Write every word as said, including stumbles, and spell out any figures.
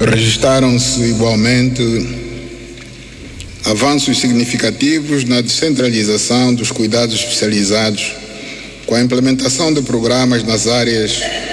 Registaram-se igualmente avanços significativos na descentralização dos cuidados especializados, com a implementação de programas nas áreas